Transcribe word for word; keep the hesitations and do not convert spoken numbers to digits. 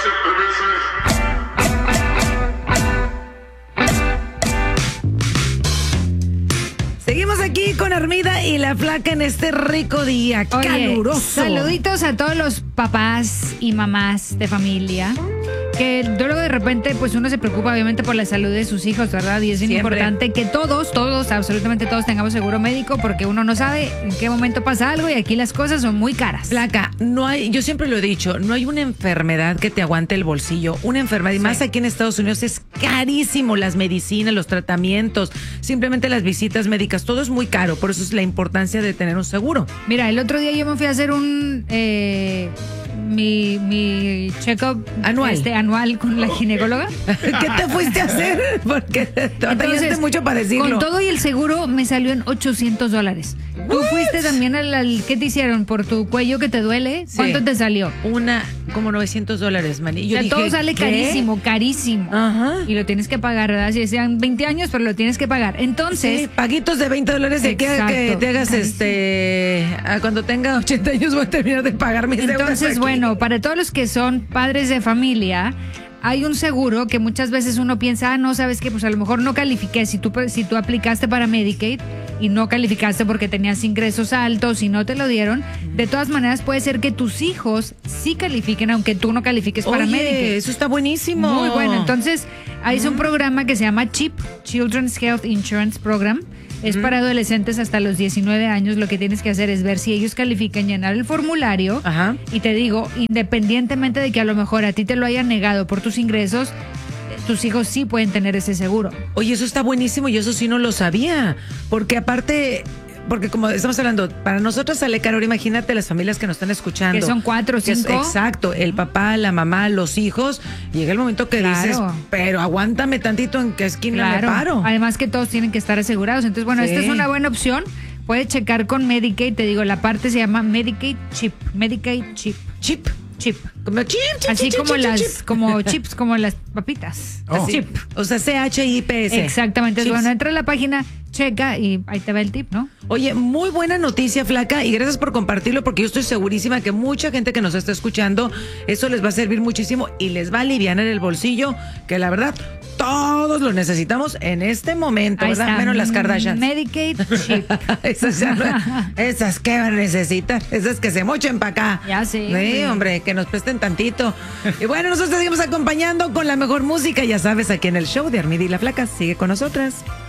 Seguimos aquí con Armida y la Flaca en este rico día. Oye, caluroso. Saluditos a todos los papás y mamás de familia. Que luego de repente pues uno se preocupa obviamente por la salud de sus hijos, ¿verdad? Y es bien Siempre. importante que todos, todos, absolutamente todos tengamos seguro médico, porque uno no sabe en qué momento pasa algo y aquí las cosas son muy caras. Flaca, no hay, yo siempre lo he dicho, no hay una enfermedad que te aguante el bolsillo. Una enfermedad, y Sí. más aquí en Estados Unidos, es carísimo. Las medicinas, los tratamientos, simplemente las visitas médicas, todo es muy caro. Por eso es la importancia de tener un seguro. Mira, el otro día yo me fui a hacer un... Eh, mi, mi check-up Anual. Este, anual con la ginecóloga. ¿Qué te fuiste a hacer? Porque te batallaste mucho para decirlo. Con todo y el seguro me salió en ochocientos dólares. ¿Tú What? fuiste también al, al... ¿Qué te hicieron? ¿Por tu cuello que te duele? Sí. ¿Cuánto te salió? Una, como novecientos dólares, man. Y yo O sea, dije, todo sale ¿qué? carísimo, carísimo. Ajá. Y lo tienes que pagar, ¿verdad? Si sean veinte años, pero lo tienes que pagar. Entonces... Sí, paguitos de veinte dólares de que, Exacto. que te hagas Carísimo. este. a cuando tenga ochenta años voy a terminar de pagar mis deudas. Entonces, aquí. bueno, para todos los que son padres de familia, hay un seguro que muchas veces uno piensa, ah, no, ¿sabes qué? Pues a lo mejor no califiqué. Si tú, si tú aplicaste para Medicaid y no calificaste porque tenías ingresos altos y no te lo dieron, de todas maneras puede ser que tus hijos sí califiquen, aunque tú no califiques para Oye, Medicaid. eso está buenísimo. Muy bueno. Entonces, hay un programa que se llama CHIP, Children's Health Insurance Program. Es para adolescentes hasta los diecinueve años. Lo que tienes que hacer es ver si ellos califican, llenar el formulario. Ajá. Y te digo, independientemente de que a lo mejor a ti te lo hayan negado por tus ingresos, eh, tus hijos sí pueden tener ese seguro. Oye, eso está buenísimo y eso sí no lo sabía. Porque aparte, porque como estamos hablando, para nosotros sale caro. Ahora imagínate las familias que nos están escuchando. Que son cuatro o Que es- cinco. Exacto, el papá, la mamá, los hijos. Llega el momento que Claro. dices, pero aguántame tantito, en qué esquina Claro. me paro. Además que todos tienen que estar asegurados. Entonces, bueno, Sí. esta es una buena opción. Puedes checar con Medicaid. Te digo, la parte se llama Medicaid Chip. Medicaid Chip. Chip. Chip. Como chip, chip, Así chip, como chip, las, chip. como chips, como las papitas. Oh. Chip. O sea, C H I P S. Exactamente. Chips. Bueno, entra a la página, checa y ahí te va el tip, ¿no? Oye, muy buena noticia, Flaca, y gracias por compartirlo, porque yo estoy segurísima que mucha gente que nos está escuchando, eso les va a servir muchísimo y les va a aliviar el bolsillo, que la verdad, todos lo necesitamos en este momento, Ahí ¿verdad? está. Menos las Kardashians. Medicaid Chip. esas, ya no- esas que van a necesitar, esas que se mochen para acá. Ya sé, Sí, hombre. hombre, que nos presten tantito. Y bueno, nosotros seguimos acompañando con la mejor música, ya sabes, aquí en el show de Armida y la Flaca. Sigue con nosotras.